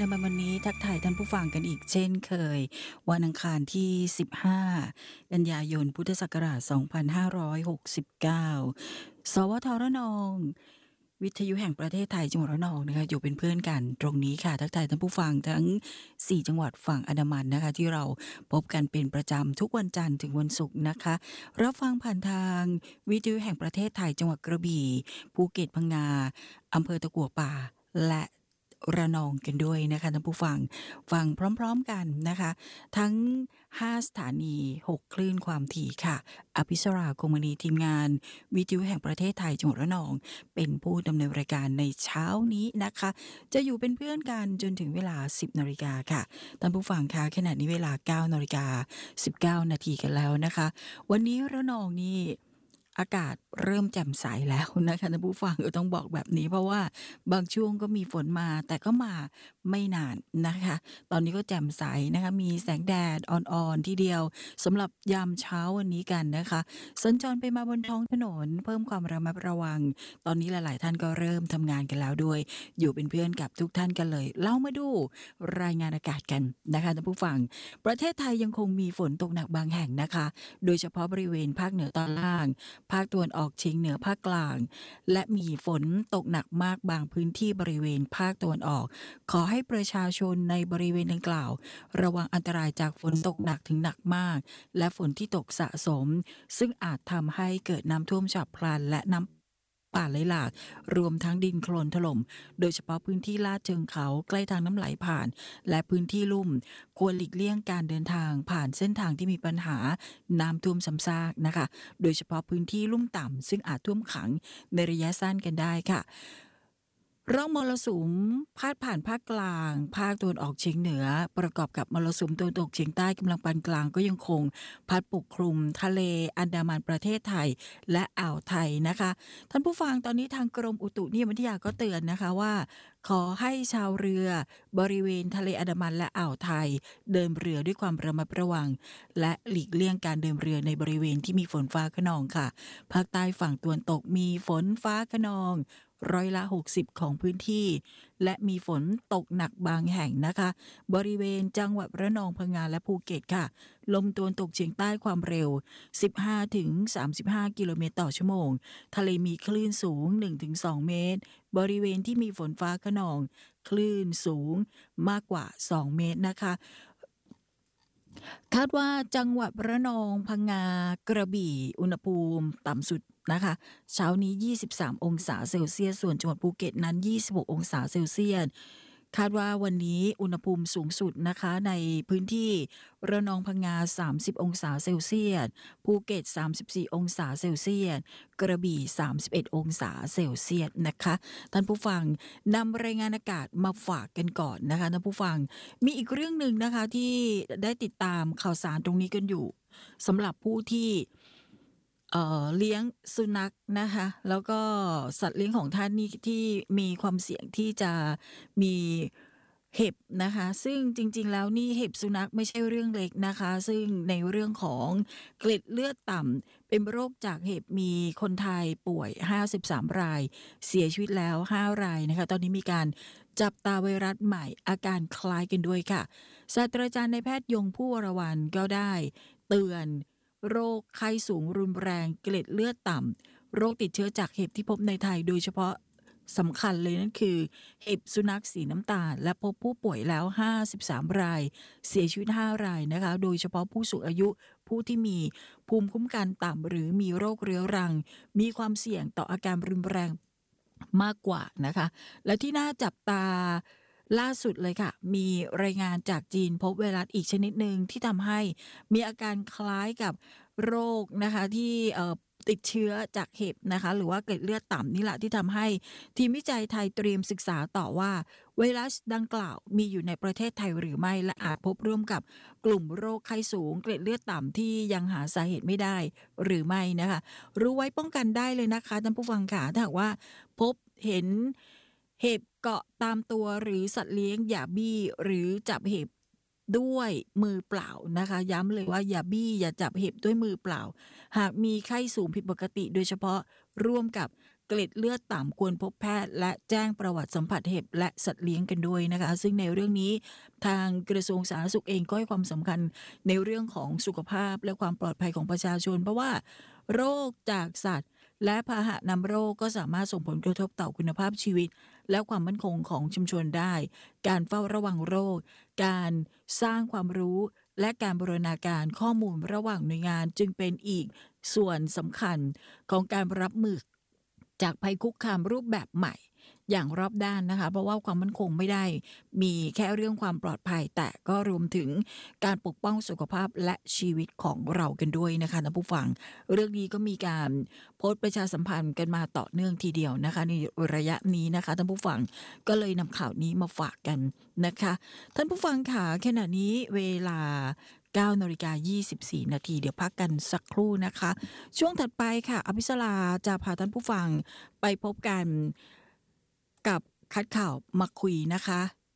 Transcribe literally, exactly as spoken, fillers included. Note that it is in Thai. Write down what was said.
กันมาวันนี้ทักทายท่านผู้ฟังกันอีกเช่นเคยวันอังคารที่สิบห้ากันยายนพุทธศักราชสองพันห้าร้อยหกสิบเก้าสวทระนองวิทยุแห่งประเทศไทยจังหวัดระนองนะคะอยู่เป็นเพื่อนกันตรงนี้ค่ะทักทายท่านผู้ฟังทั้งสี่จังหวัดฝั่งอันดามันนะคะที่เราพบกันเป็นประจำทุกวันจันทร์ถึงวันศุกร์นะคะรับฟังผ่านทางวิทยุแห่งประเทศไทยจังหวัดกระบี่ภูเก็ตพังงาอำเภอตะกั่วป่าและระนองกันด้วยนะคะท่านผู้ฟังฟังพร้อมๆกันนะคะทั้งห้าสถานีหกคลื่นความถี่ค่ะอภิสราคงมณีทีมงานวิทยุแห่งประเทศไทยจังหวัดระนองเป็นผู้ดำเนินรายการในเช้านี้นะคะจะอยู่เป็นเพื่อนกันจนถึงเวลา สิบนาฬิกาค่ะท่านผู้ฟังคะขณะนี้เวลา เก้านาฬิกาสิบเก้านาทีกันแล้วนะคะวันนี้ระนองนี่อากาศเริ่มแจ่มใสแล้วนะคะท่านผู้ฟังก็ต้องบอกแบบนี้เพราะว่าบางช่วงก็มีฝนมาแต่ก็มาไม่นานนะคะตอนนี้ก็แจ่มใสนะคะมีแสงแดดอ่อนๆทีเดียวสำหรับยามเช้าวันนี้กันนะคะสัญจรไปมาบนท้องถนนเพิ่มความระมัดระวังตอนนี้หลายๆท่านก็เริ่มทำงานกันแล้วด้วยอยู่เป็นเพื่อนกับทุกท่านกันเลยเล่ามาดูรายงานอากาศกันนะคะท่านผู้ฟังประเทศไทยยังคงมีฝนตกหนักบางแห่งนะคะโดยเฉพาะบริเวณภาคเหนือตอนล่างภาคตะวันออกเฉียงเหนือภาคกลางและมีฝนตกหนักมากบางพื้นที่บริเวณภาคตะวันออกขอให้ประชาชนในบริเวณดังกล่าวระวังอันตรายจากฝนตกหนักถึงหนักมากและฝนที่ตกสะสมซึ่งอาจทำให้เกิดน้ำท่วมฉับพลันและน้ำป่าไหลหลากรวมทั้งดินโคลนถล่มโดยเฉพาะพื้นที่ลาดเชิงเขาใกล้ทางน้ำไหลผ่านและพื้นที่ลุ่มควรหลีกเลี่ยงการเดินทางผ่านเส้นทางที่มีปัญหาน้ำท่วมซ้ำซากนะคะโดยเฉพาะพื้นที่ลุ่มต่ำซึ่งอาจท่วมขังในระยะสั้นกันได้ค่ะร่องมรสุมพาดผ่านภาคกลางภาคตะวันออกเฉียงเหนือประกอบกับมรสุมตะวันตกเฉียงใต้กำลังปานกลางก็ยังคงพัดปกคลุมทะเลอันดามันประเทศไทยและอ่าวไทยนะคะท่านผู้ฟังตอนนี้ทางกรมอุตุนิยมวิทยาก็เตือนนะคะว่าขอให้ชาวเรือบริเวณทะเลอันดามันและอ่าวไทยเดินเรือด้วยความระมัดระวังและหลีกเลี่ยงการเดินเรือในบริเวณที่มีฝนฟ้าคะนองค่ะภาคใต้ฝั่งตะวันตกมีฝนฟ้าคะนองร้อยละหกสิบของพื้นที่และมีฝนตกหนักบางแห่งนะคะบริเวณจังหวัดระนองพังงาและภูเก็ตค่ะลมตะวันตกเฉียงใต้ความเร็ว สิบห้าถึงสามสิบห้า กิโลเมตรต่อชั่วโมงทะเลมีคลื่นสูง หนึ่งถึงสอง เมตรบริเวณที่มีฝนฟ้าคะนองคลื่นสูงมากกว่าสองเมตรนะคะคาดว่าจังหวัดระนองพังงากระบี่อุณหภูมิต่ำสุดนะคะเช้านี้ยี่สิบสามองศาเซลเซียสส่วนจังหวัดภูเก็ตนั้นยี่สิบหกองศาเซลเซียสคาดว่าวันนี้อุณหภูมิสูงสุดนะคะในพื้นที่ระนองพังงาสามสิบองศาเซลเซียสภูเก็ตสามสิบสี่องศาเซลเซียสกระบี่สามสิบเอ็ดองศาเซลเซียสนะคะท่านผู้ฟังนำรายงานอากาศมาฝากกันก่อนนะคะท่านผู้ฟังมีอีกเรื่องหนึ่งนะคะที่ได้ติดตามข่าวสารตรงนี้กันอยู่สำหรับผู้ที่เอ่อเลี้ยงสุนัขนะคะแล้วก็สัตว์เลี้ยงของท่านนี่ที่มีความเสี่ยงที่จะมีเห็บนะคะซึ่งจริงๆแล้วนี่เห็บสุนัขไม่ใช่เรื่องเล็กนะคะซึ่งในเรื่องของเกล็ดเลือดต่ำเป็นโรคจากเห็บมีคนไทยป่วยห้าสิบสามรายเสียชีวิตแล้วห้ารายนะคะตอนนี้มีการจับตาไวรัสใหม่อาการคล้ายกันด้วยค่ะศาสตราจารย์นายแพทย์ยงผู้วรวรรณก็ได้เตือนโรคไข้สูงรุนแรงเกล็ดเลือดต่ำโรคติดเชื้อจากเห็บที่พบในไทยโดยเฉพาะสำคัญเลยนั่นคือเห็บสุนัขสีน้ำตาลและพบผู้ป่วยแล้วห้าสิบสามรายเสียชีวิตห้ารายนะคะโดยเฉพาะผู้สูงอายุผู้ที่มีภูมิคุ้มกันต่ำหรือมีโรคเรื้อรังมีความเสี่ยงต่ออาการรุนแรงมากกว่านะคะและที่น่าจับตาล่าสุดเลยค่ะมีรายงานจากจีนพบไวรัสอีกชนิดหนึ่งที่ทำให้มีอาการคล้ายกับโรคนะคะที่เอ่อติดเชื้อจากเห็บนะคะหรือว่าเกล็ดเลือดต่ำนี่แหละที่ทำให้ทีมวิจัยไทยเตรียมศึกษาต่อว่าไวรัสดังกล่าวมีอยู่ในประเทศไทยหรือไม่และอาจพบร่วมกับกลุ่มโรคไข้สูงเกล็ดเลือดต่ำที่ยังหาสาเหตุไม่ได้หรือไม่นะคะรู้ไว้ป้องกันได้เลยนะคะท่านผู้ฟังค่ะถ้าหากว่าพบเห็นเห็บเกาะตามตัวหรือสัตว์เลี้ยงอย่าบี้หรือจับเห็บด้วยมือเปล่านะคะย้ำเลยว่าอย่าบี้อย่าจับเห็บด้วยมือเปล่าหากมีไข้สูงผิดปกติโดยเฉพาะร่วมกับเกล็ดเลือดต่ำควรพบแพทย์และแจ้งประวัติสัมผัสเห็บและสัตว์เลี้ยงกันด้วยนะคะซึ่งในเรื่องนี้ทางกระทรวงสาธารณสุขเองก็ให้ความสำคัญในเรื่องของสุขภาพและความปลอดภัยของประชาชนเพราะว่าโรคจากสัตว์และพาหะนำโรคก็สามารถส่งผลกระทบต่อคุณภาพชีวิตและความมั่นคงของชุมชนได้การเฝ้าระวังโรคการสร้างความรู้และการบูรณาการข้อมูลระหว่างหน่วยงานจึงเป็นอีกส่วนสำคัญของการรับมือจากภัยคุกคามรูปแบบใหม่อย่างรอบด้านนะคะเพราะว่าความมั่นคงไม่ได้มีแค่เรื่องความปลอดภัยแต่ก็รวมถึงการปกป้องสุขภาพและชีวิตของเรากันด้วยนะคะท่านผู้ฟังเรื่องนี้ก็มีการโพสต์ประชาสัมพันธ์กันมาต่อเนื่องทีเดียวนะคะในระยะนี้นะคะท่านผู้ฟังก็เลยนำข่าวนี้มาฝากกันนะคะท่านผู้ฟังค่ะขณะนี้เวลาเก้านาฬิกายี่สิบสี่นาทีเดี๋ยวพักกันสักครู่นะคะช่วงถัดไปค่ะอภิสราจะพาท่านผู้ฟังไปพบกันกับคัดข่าวมาคุยนะคะ